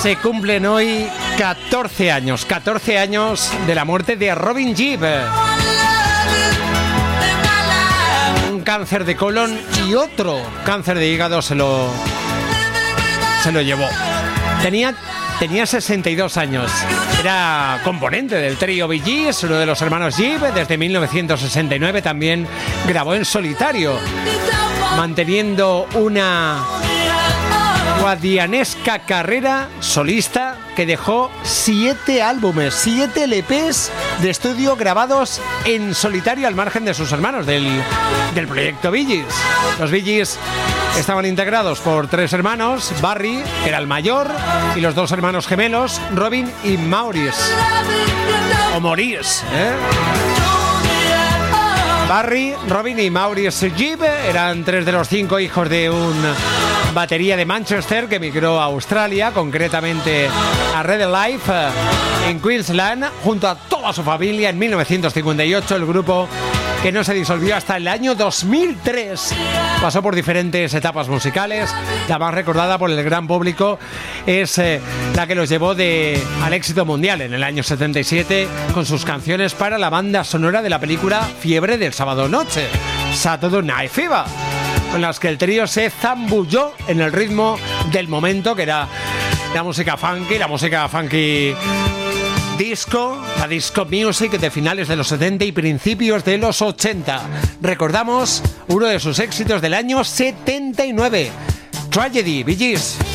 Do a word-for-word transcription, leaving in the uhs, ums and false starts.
Se cumplen hoy catorce años, catorce años de la muerte de Robin Gibb. Un cáncer de colon y otro cáncer de hígado se lo, se lo llevó. Tenía, tenía sesenta y dos años. Era componente del trío Bee Gees, uno de los hermanos Gibb. Desde mil novecientos sesenta y nueve también grabó en solitario, manteniendo una guadianesca carrera solista que dejó siete álbumes, siete L Pes de estudio grabados en solitario al margen de sus hermanos del, del proyecto Bee Gees. Los Bee Gees estaban integrados por tres hermanos: Barry, que era el mayor, y los dos hermanos gemelos, Robin y Maurice. O Maurice, ¿eh? Barry, Robin y Maurice Gibb eran tres de los cinco hijos de un batería de Manchester que emigró a Australia, concretamente a Red Life en Queensland, junto a toda su familia en mil novecientos cincuenta y ocho. El grupo, que no se disolvió hasta el año dos mil tres, pasó por diferentes etapas musicales. La más recordada por el gran público es eh, la que los llevó de, al éxito mundial en el año setenta y siete con sus canciones para la banda sonora de la película Fiebre del Sábado Noche, Saturday Night Fever, con las que el trío se zambulló en el ritmo del momento, que era la música funky, la música funky disco, la disco music de finales de los setenta y principios de los ochenta. Recordamos uno de sus éxitos del año setenta y nueve, Tragedy, Bee Gees.